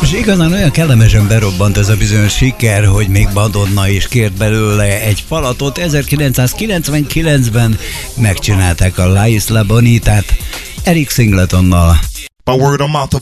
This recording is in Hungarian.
És igazán olyan kellemesen berobbant ez a bizonyos siker, hogy még Madonna is kért belőle egy falatot. 1999-ben megcsinálták a La Isla Bonitát Eric Singletonnal. By word of mouth